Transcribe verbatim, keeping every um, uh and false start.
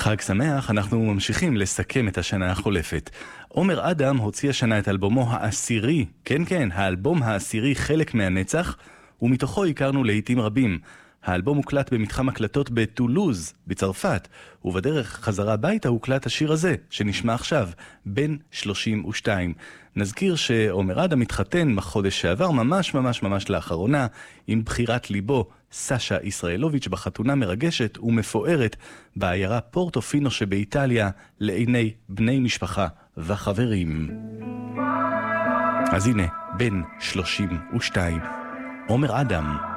חג שמח, אנחנו ממשיכים לסכם את השנה החולפת. עומר אדם הוציא השנה את אלבומו העשירי, כן כן, האלבום העשירי חלק מהנצח, ומתוכו הכרנו לעיתים רבים. האלבום הוקלט במתחם הקלטות בטולוז, בצרפת, ובדרך חזרה הביתה הוקלט השיר הזה, שנשמע עכשיו, בן שלושים ושתיים. נזכיר שעומר אדם מתחתן בחודש שעבר, ממש ממש ממש לאחרונה, עם בחירת ליבו, סשה ישראלוביץ', בחתונה מרגשת ומפוארת בעיירה פורטופינו שבאיטליה, לעיני בני משפחה וחברים. אז הנה, בן שלושים ושתיים, עומר אדם.